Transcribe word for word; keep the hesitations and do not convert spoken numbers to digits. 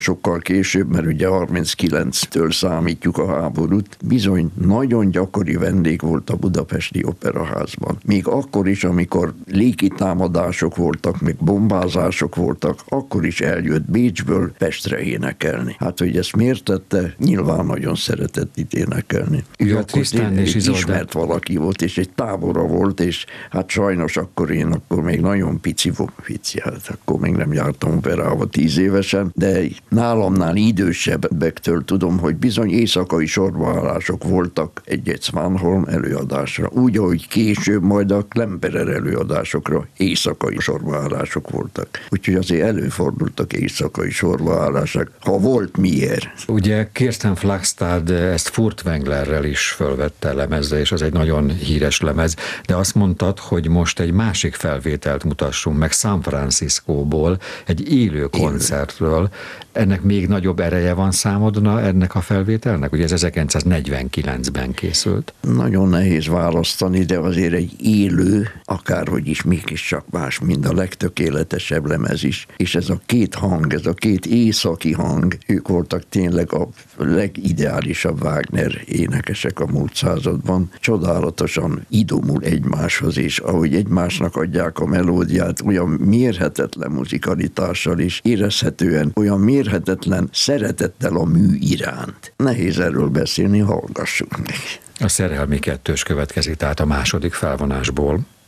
sokkal később, mert ugye harminckilenctől számítjuk a háborút, bizony nagyon gyakori vendég volt a Budapesti Operaházban. Még akkor is, amikor légitámadások voltak, még bombázások voltak, akkor is eljött Bécsből Pestre énekelni. Hát, hogy ezt miért tette? Nyilván nagyon szeretett itt énekelni. Ő akkor egy ismert valaki volt, és egy tábora volt, és hát sajnos akkor én akkor még nagyon pici volt, pici, hát akkor még nem jártam operába tíz évesen, de nálamnál idősebbektől tudom, hogy bizony éjszakai sorbaállások voltak egy-egy Svanholm előadásra. Úgy, ahogy később majd a Klemperer előadásokra éjszakai sorbaállások voltak. Úgyhogy azért előfordultak éjszakai sorbaállások, ha volt miért. Ugye Kirsten Flagstad ezt Furtwänglerrel is fölvette lemezre, és az egy nagyon híres lemez, de azt mondtad, hogy most egy másik felvételt mutassunk meg San Franciscóból, egy élő koncertről. Ennek még nagyobb ereje van számodra ennek a felvételnek? Ugye ez ezerkilencszáznegyvenkilencben készült. Nagyon nehéz választani, de azért egy élő, akárhogy is mégiscsak más, mint a legtökéletesebb lemez is. És ez a két hang, ez a két északi hang, ők voltak tényleg a legideálisabb Wagner énekesek a múlt században. Csodálatosan idomul egymáshoz, és ahogy egymásnak adják a melódiát, olyan mérhetetlen muzikalitással is, érezhetően olyan mérhetetlen szeretettel a mű iránt. Nehéz erről beszélni, hallgassuk meg. A Szerelmi kettős következik, tehát a második felvonásból.